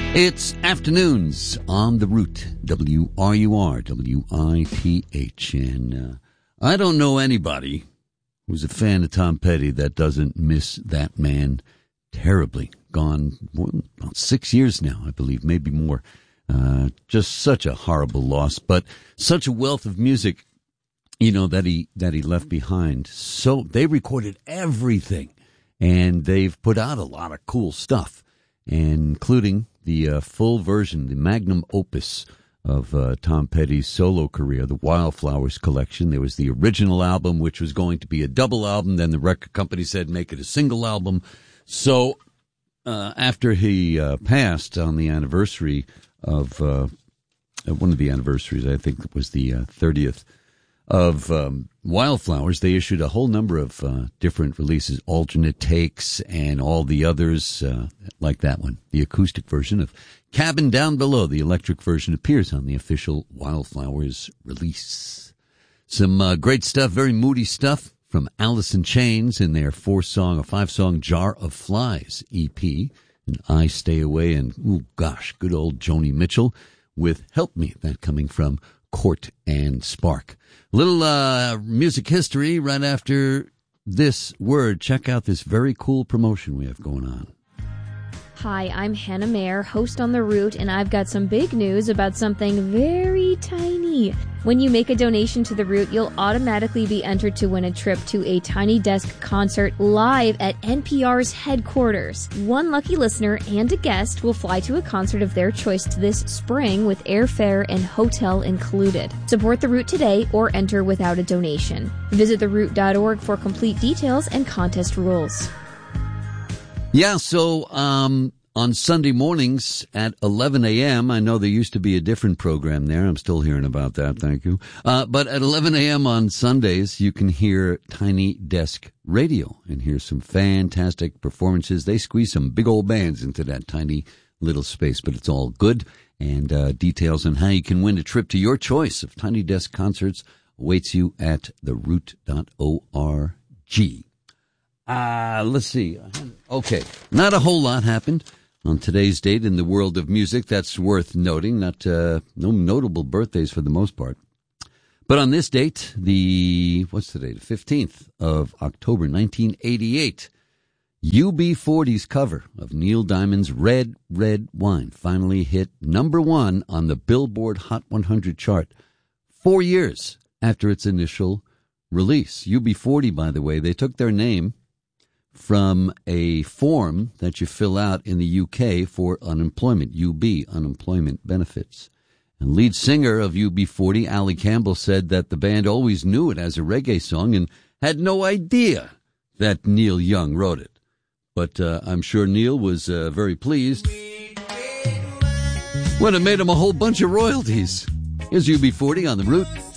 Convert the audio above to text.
It's afternoons on the Root, WRUR, WITH, and I don't know anybody who's a fan of Tom Petty that doesn't miss that man terribly. Gone about 6 years now, I believe, maybe more. Just such a horrible loss, but such a wealth of music, you know, that he left behind. So they recorded everything, and they've put out a lot of cool stuff, including the full version, the magnum opus of Tom Petty's solo career, the Wildflowers collection. There was the original album, which was going to be a double album. Then the record company said, make it a single album. So after he passed on the anniversary of one of the anniversaries, I think it was the 30th of Wildflowers, they issued a whole number of different releases, alternate takes, and all the others, like that one. The acoustic version of Cabin Down Below, the electric version, appears on the official Wildflowers release. Some great stuff, very moody stuff from Alice in Chains in their 5-song Jar of Flies EP, and I Stay Away, and, oh gosh, good old Joni Mitchell with Help Me, that coming from Court and Spark. A little music history right after this word. Check out this very cool promotion we have going on. Hi, I'm Hannah Mayer, host on The Root, and I've got some big news about something very tiny. When you make a donation to The Root, you'll automatically be entered to win a trip to a Tiny Desk concert live at NPR's headquarters. One lucky listener and a guest will fly to a concert of their choice this spring with airfare and hotel included. Support The Root today or enter without a donation. Visit theroot.org for complete details and contest rules. Yeah, so on Sunday mornings at 11 a.m., I know there used to be a different program there. I'm still hearing about that, thank you. But at 11 a.m. on Sundays, you can hear Tiny Desk Radio and hear some fantastic performances. They squeeze some big old bands into that tiny little space, but it's all good. And details on how you can win a trip to your choice of Tiny Desk concerts awaits you at theroot.org. Let's see. Okay. Not a whole lot happened on today's date in the world of music. That's worth noting. No notable birthdays for the most part. But on this date, what's today? The 15th of October, 1988, UB40's cover of Neil Diamond's Red, Red Wine finally hit number one on the Billboard Hot 100 chart 4 years after its initial release. UB40, by the way, they took their name from a form that you fill out in the UK for unemployment, UB, unemployment benefits. And lead singer of UB40, Ali Campbell, said that the band always knew it as a reggae song and had no idea that Neil Young wrote it. But I'm sure Neil was very pleased when it made him a whole bunch of royalties. Here's UB40 on the Root.